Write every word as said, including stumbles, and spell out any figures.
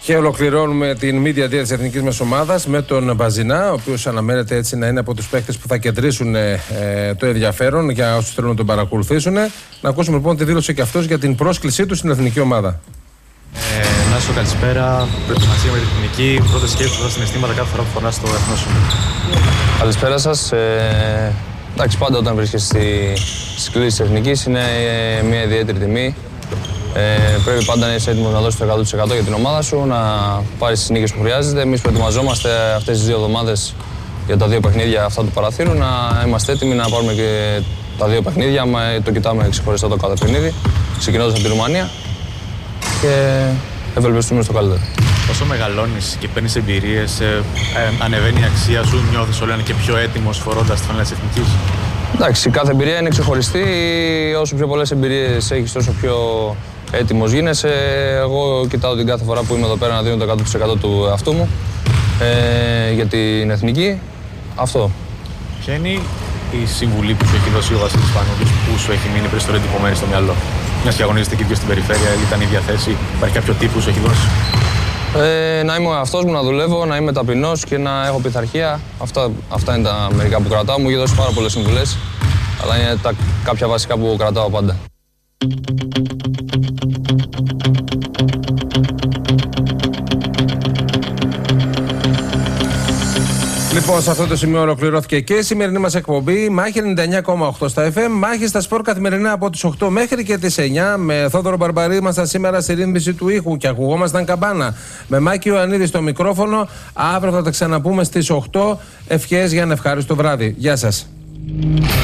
Και ολοκληρώνουμε την media day της εθνικής μας ομάδας με τον Μπαζινά, ο οποίος αναμένεται έτσι να είναι από τους παίκτες που θα κεντρήσουν ε, το ενδιαφέρον για όσους θέλουν να τον παρακολουθήσουν. Να ακούσουμε λοιπόν τι δήλωσε και αυτός για την πρόσκλησή του στην εθνική ομάδα. Ε, Νάσο, καλησπέρα. Προετοιμασία με την εθνική. Πρώτες σκέψεις, πρώτα συναισθήματα κάθε φορά που φοράς στο εθνό σου. Καλησπέρα σας. Ε, εντάξει, πάντα όταν βρίσκεσαι στη σκληρή της εθνικής είναι ε, μια ιδιαίτερη τιμή. Ε, πρέπει πάντα να είσαι έτοιμος να δώσεις το εκατό τοις εκατό για την ομάδα σου, να πάρεις τις νίκες που χρειάζεται. Εμείς προετοιμαζόμαστε αυτές τις δύο εβδομάδες για τα δύο παιχνίδια αυτά του παραθύρου, να είμαστε έτοιμοι να πάρουμε και τα δύο παιχνίδια. Το κοιτάμε ξεχωριστά το κάθε παιχνίδι, ξεκινώντας από τη Ρουμανία και ευελπιστούμε στο καλύτερο. Όσο μεγαλώνεις και παίρνεις εμπειρίες, ε, ε, ανεβαίνει η αξία σου, νιώθεις όλο ένα και πιο έτοιμος φορώντας τη φανέλα της εθνικής. Εντάξει, κάθε εμπειρία είναι ξεχωριστή. Όσο πιο πολλές εμπειρίες έχεις, τόσο πιο έτοιμος γίνεσαι. Εγώ κοιτάω την κάθε φορά που είμαι εδώ πέρα να δίνω το εκατό τοις εκατό του εαυτού μου ε, για την εθνική. Αυτό. Ποια είναι η συμβουλή που σου έχει δώσει ο Βασίλης Σπανούλης που σου έχει μείνει περισσότερο εντυπωμένη στο μυαλό? Μιας και αγωνίζεται και δύο στην περιφέρεια, ήταν η ίδια θέση. Υπάρχει κάποιο τύπο που σου έχει δώσει? Ε, να είμαι ο εαυτός μου, να δουλεύω, να είμαι ταπεινός και να έχω πειθαρχία. Αυτά, αυτά είναι τα μερικά που κρατάω. Μου έχει δώσει πάρα πολλές συμβουλές, αλλά είναι τα κάποια βασικά που κρατάω πάντα. Λοιπόν, σε αυτό το σημείο ολοκληρώθηκε και η σημερινή μας εκπομπή. Μάχη ενενήντα εννιά κόμμα οκτώ στα εφ εμ, μάχη στα σπορ καθημερινά από τις οκτώ μέχρι και τις εννιά. Με Θόδωρο Μπαρμπαρή ήμασταν σήμερα στη ρύθμιση του ήχου και ακουγόμασταν καμπάνα. Με Μάκη Ιωαννίδη στο μικρόφωνο. Αύριο θα τα ξαναπούμε στις οκτώ. Ευχές για ένα ευχάριστο βράδυ. Γεια σας.